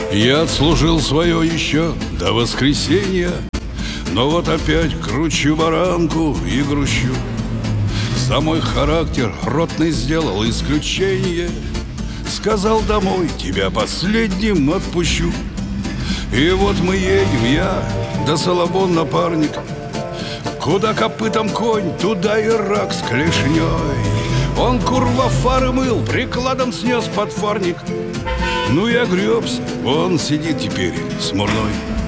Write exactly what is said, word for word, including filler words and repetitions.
Я отслужил свое еще до воскресенья, но вот опять кручу баранку и грущу. За мой характер ротный сделал исключение. Сказал домой, тебя последним отпущу. И вот мы едем, я да Салабон напарник. Куда копытом конь, туда и рак с клешней. Он курва фары мыл, прикладом снес подфарник. Ну я гребся, он сидит теперь смурной.